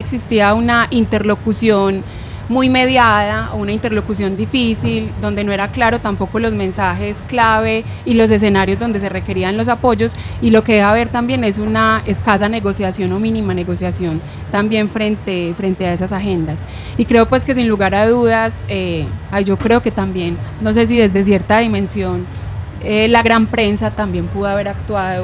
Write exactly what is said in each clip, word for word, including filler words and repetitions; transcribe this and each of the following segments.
existía una interlocución muy mediada, una interlocución difícil, donde no era claro tampoco los mensajes clave y los escenarios donde se requerían los apoyos, y lo que deja ver también es una escasa negociación o mínima negociación también frente, frente a esas agendas. Y creo pues que sin lugar a dudas, eh, yo creo que también, no sé si desde cierta dimensión, eh, la gran prensa también pudo haber actuado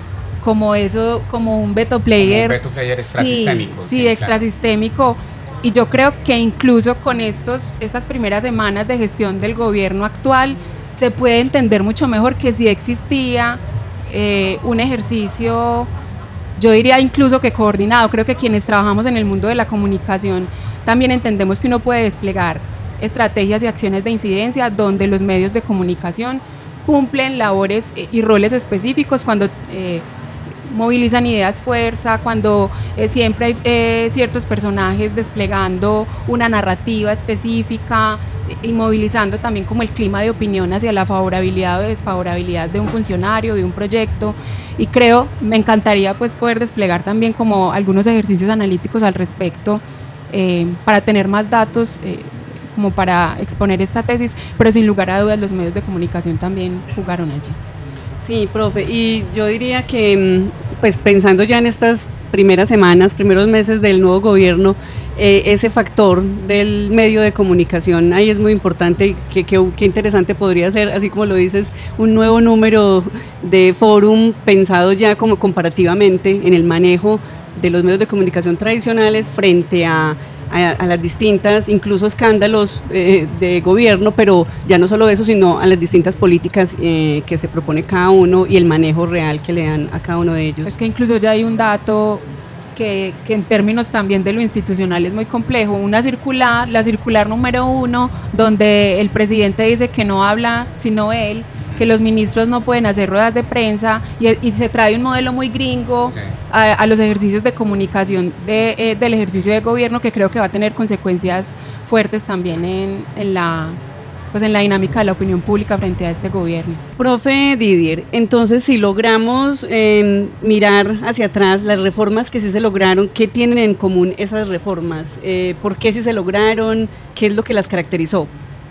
como eso, como un veto player. Como un veto player extrasistémico. Sí, sí, sí, extrasistémico. Claro. Y yo creo que incluso con estos, estas primeras semanas de gestión del gobierno actual se puede entender mucho mejor que sí existía eh, un ejercicio, yo diría incluso que coordinado. Creo que quienes trabajamos en el mundo de la comunicación también entendemos que uno puede desplegar estrategias y acciones de incidencia donde los medios de comunicación cumplen labores y roles específicos cuando eh, movilizan ideas fuerza, cuando eh, siempre hay eh, ciertos personajes desplegando una narrativa específica y movilizando también como el clima de opinión hacia la favorabilidad o desfavorabilidad de un funcionario, de un proyecto. Y creo, me encantaría pues poder desplegar también como algunos ejercicios analíticos al respecto eh, para tener más datos eh, como para exponer esta tesis, pero sin lugar a dudas los medios de comunicación también jugaron allí. Sí, profe, y yo diría que, pues pensando ya en estas primeras semanas, primeros meses del nuevo gobierno, eh, ese factor del medio de comunicación ahí es muy importante, que, que, que interesante podría ser, así como lo dices, un nuevo número de fórum pensado ya como comparativamente en el manejo de los medios de comunicación tradicionales frente a A, a las distintas, incluso escándalos eh, de gobierno, pero ya no solo eso, sino a las distintas políticas eh, que se propone cada uno y el manejo real que le dan a cada uno de ellos. Es que incluso ya hay un dato que, que en términos también de lo institucional es muy complejo, una circular, la circular número uno, donde el presidente dice que no habla sino él, que los ministros no pueden hacer ruedas de prensa y, y se trae un modelo muy gringo sí. a, a los ejercicios de comunicación de, eh, del ejercicio de gobierno, que creo que va a tener consecuencias fuertes también en, en, la, pues en la dinámica de la opinión pública frente a este gobierno. Profe Didier, entonces si logramos eh, mirar hacia atrás las reformas que sí se lograron, ¿qué tienen en común esas reformas? Eh, ¿Por qué sí se lograron? ¿Qué es lo que las caracterizó?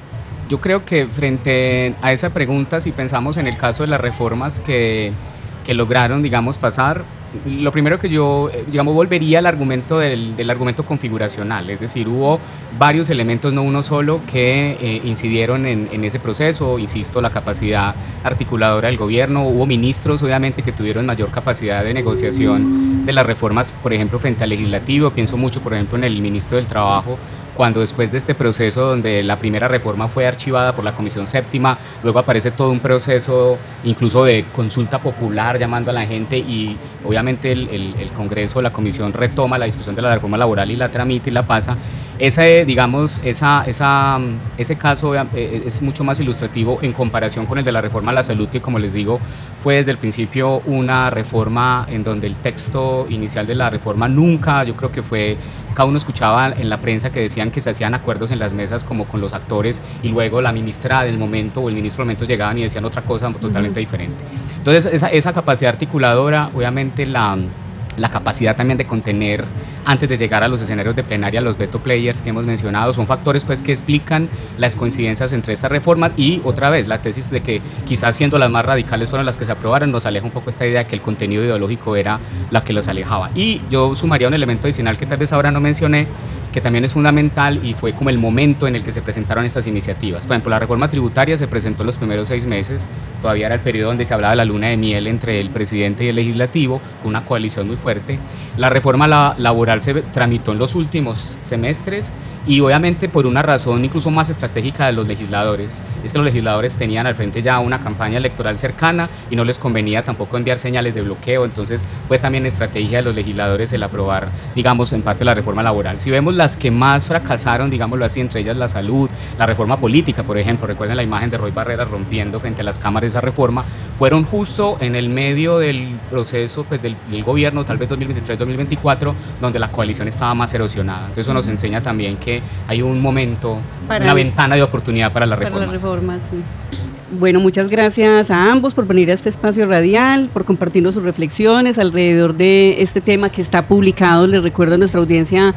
Yo creo que frente a esa pregunta, si pensamos en el caso de las reformas que, que lograron, digamos, pasar, lo primero que yo, digamos, volvería al argumento del, del argumento configuracional, es decir, hubo varios elementos, no uno solo, que eh, incidieron en, en ese proceso, insisto, la capacidad articuladora del gobierno, hubo ministros, obviamente, que tuvieron mayor capacidad de negociación de las reformas, por ejemplo, frente al legislativo, pienso mucho, por ejemplo, en el ministro del Trabajo, cuando después de este proceso donde la primera reforma fue archivada por la Comisión Séptima, luego aparece todo un proceso incluso de consulta popular llamando a la gente y obviamente el, el, el Congreso, la Comisión retoma la discusión de la reforma laboral y la tramita y la pasa. Ese, digamos, esa, esa, ese caso es mucho más ilustrativo en comparación con el de la reforma a la salud, que como les digo, fue desde el principio una reforma en donde el texto inicial de la reforma nunca, yo creo que fue, cada uno escuchaba en la prensa que decían que se hacían acuerdos en las mesas como con los actores y luego la ministra del momento o el ministro del momento llegaban y decían otra cosa totalmente uh-huh. diferente. Entonces esa, esa capacidad articuladora, obviamente la... la capacidad también de contener antes de llegar a los escenarios de plenaria, los veto players que hemos mencionado, son factores pues que explican las coincidencias entre estas reformas y otra vez la tesis de que quizás siendo las más radicales fueron las que se aprobaron, nos aleja un poco esta idea de que el contenido ideológico era la que los alejaba. Y yo sumaría un elemento adicional que tal vez ahora no mencioné, que también es fundamental y fue como el momento en el que se presentaron estas iniciativas. Por ejemplo, la reforma tributaria se presentó en los primeros seis meses, todavía era el periodo donde se hablaba de la luna de miel entre el presidente y el legislativo, con una coalición muy fuerte. La reforma la, laboral se tramitó en los últimos semestres y obviamente por una razón incluso más estratégica de los legisladores, es que los legisladores tenían al frente ya una campaña electoral cercana y no les convenía tampoco enviar señales de bloqueo, entonces fue también estrategia de los legisladores el aprobar, digamos, en parte la reforma laboral. Si vemos las que más fracasaron, digámoslo así, entre ellas la salud, la reforma política, por ejemplo, recuerden la imagen de Roy Barreras rompiendo frente a las cámaras esa reforma, fueron justo en el medio del proceso pues, del, del gobierno, tal vez dos mil veintitrés dos mil veinticuatro, donde la coalición estaba más erosionada. Entonces eso nos enseña también que hay un momento, para una ventana de oportunidad para las reformas. Para las reformas, sí. Bueno, muchas gracias a ambos por venir a este espacio radial, por compartirnos sus reflexiones alrededor de este tema que está publicado. Les recuerdo a nuestra audiencia